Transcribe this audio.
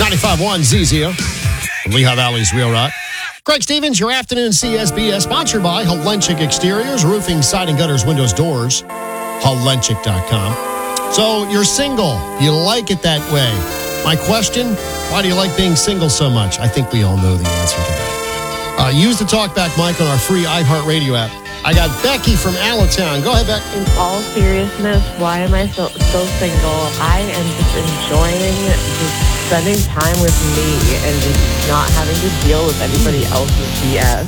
95.1 ZZO, Lehigh Valley's Real Rock. Craig Stevens, your afternoon CSBS, sponsored by Halenchik Exteriors, roofing, siding, gutters, windows, doors. Halenchik.com. So you're single. You like it that way. My question, why do you like being single so much? I think we all know the answer to that. Use the TalkBack mic on our free iHeartRadio app. I got Becky from Allentown. Go ahead, Becky. In all seriousness, why am I so single? I am just enjoying just spending time with me and just not having to deal with anybody else's BS.